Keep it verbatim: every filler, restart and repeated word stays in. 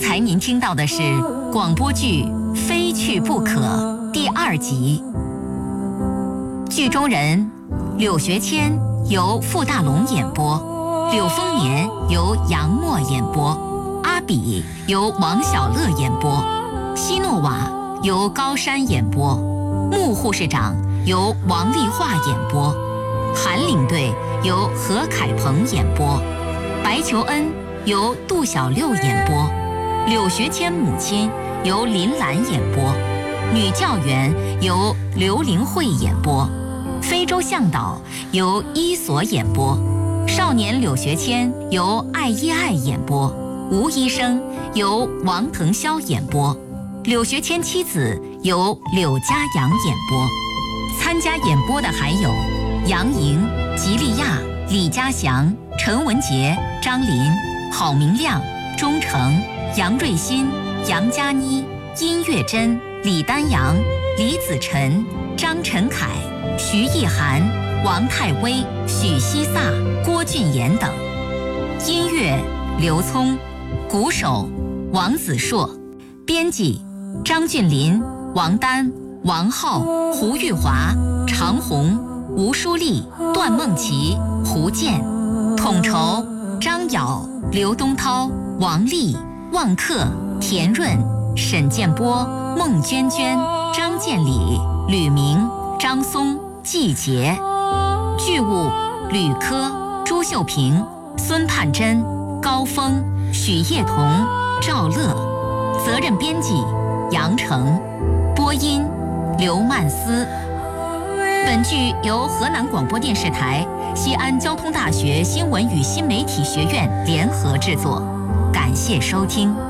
才您听到的是广播剧《非去不可》第二集。剧中人柳学谦由傅大龙演播，柳丰年由杨默演播，阿比由王小乐演播，西诺瓦由高山演播，穆护士长由王丽华演播，韩领队由何凯鹏演播，白求恩由杜小六演播，柳学谦母亲由林兰演播，女教员由刘玲慧演播，非洲向导由伊索演播，少年柳学谦由艾依艾演播，吴医生由王腾霄演播，柳学谦妻子由柳家阳演播。参加演播的还有杨莹、吉利亚、李家祥、陈文杰、张林、郝明亮、钟诚、杨瑞新、杨佳妮、殷月珍、李丹阳、李子晨、张晨凯、徐艺涵、王泰威、许西萨、郭俊言等。音乐刘聪，鼓手王子硕，编辑张俊林、王丹、王浩、胡玉华、常红、吴淑丽、段梦琪、胡健，统筹张瑶、刘东涛、王丽、旺克、田润、沈建波、孟娟娟、张建礼、吕明、张松、季杰。剧务吕科、朱秀平、孙盼珍、高峰、许叶彤、赵乐。责任编辑杨成。播音刘曼思。本剧由河南广播电视台、西安交通大学新闻与新媒体学院联合制作，感谢收听。